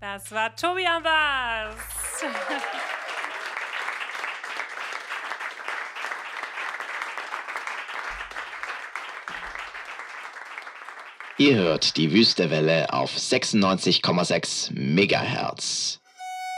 Das war Tobi am Bass. Ihr hört die Wüste Welle auf 96,6 Megahertz.